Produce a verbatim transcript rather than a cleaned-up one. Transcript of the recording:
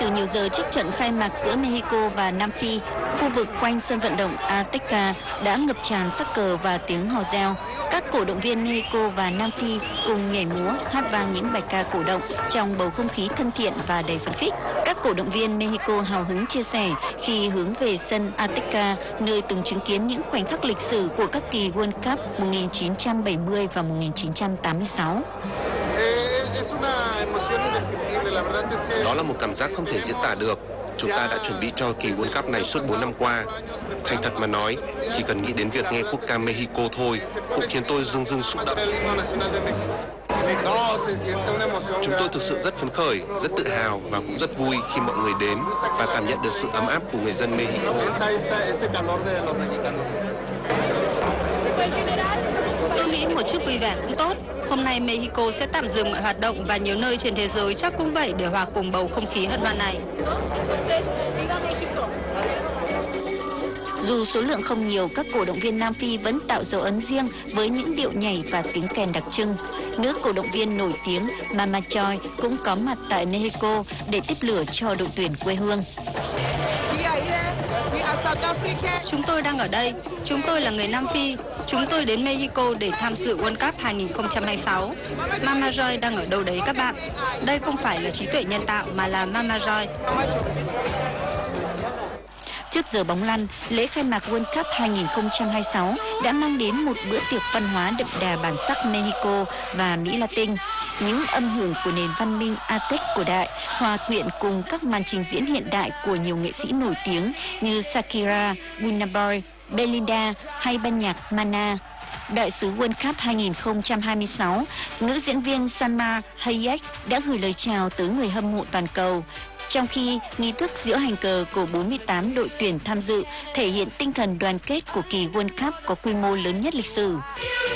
từ nhiều giờ trước trận khai mạc giữa Mexico và Nam Phi, khu vực quanh sân vận động Azteca đã ngập tràn sắc cờ và tiếng hò reo. Các cổ động viên Mexico và Nam Phi cùng nhảy múa, hát vang những bài ca cổ động trong bầu không khí thân thiện và đầy phấn khích. Các cổ động viên Mexico hào hứng chia sẻ khi hướng về sân Azteca, nơi từng chứng kiến những khoảnh khắc lịch sử của các kỳ World Cup một nghìn chín trăm bảy mươi và một nghìn chín trăm tám mươi sáu. Đó là một cảm giác không thể diễn tả được. Chúng ta đã chuẩn bị cho kỳ World Cup này suốt bốn năm qua. Thành thật mà nói, chỉ cần nghĩ đến việc nghe quốc ca Mexico thôi cũng khiến tôi rưng rưng xúc động. Chúng tôi thực sự rất phấn khởi, rất tự hào và cũng rất vui khi mọi người đến và cảm nhận được sự ấm áp của người dân Mexico. Tôi nghĩ một chút vui vẻ cũng tốt. Hôm nay Mexico sẽ tạm dừng mọi hoạt động và nhiều nơi trên thế giới chắc cũng vậy để hòa cùng bầu không khí hân hoan này. Dù số lượng không nhiều, các cổ động viên Nam Phi vẫn tạo dấu ấn riêng với những điệu nhảy và tiếng kèn đặc trưng. Nữ cổ động viên nổi tiếng Mama Joy cũng có mặt tại Mexico để tiếp lửa cho đội tuyển quê hương. Chúng tôi đang ở đây. Chúng tôi là người Nam Phi. Chúng tôi đến Mexico để tham dự World Cup hai nghìn không trăm hai mươi sáu. Mama Joy đang ở đâu đấy các bạn? Đây không phải là trí tuệ nhân tạo mà là Mama Joy. Trước giờ bóng lăn, lễ khai mạc World Cup hai nghìn không trăm hai mươi sáu đã mang đến một bữa tiệc văn hóa đậm đà bản sắc Mexico và Mỹ Latin. Những âm hưởng của nền văn minh Aztec cổ đại hòa quyện cùng các màn trình diễn hiện đại của nhiều nghệ sĩ nổi tiếng như Shakira, Winnaboy, Belinda hay ban nhạc Mana. Đại sứ World Cup hai nghìn không trăm hai mươi sáu, nữ diễn viên Salma Hayek đã gửi lời chào tới người hâm mộ toàn cầu. Trong khi nghi thức diễu hành cờ của bốn mươi tám đội tuyển tham dự thể hiện tinh thần đoàn kết của kỳ World Cup có quy mô lớn nhất lịch sử.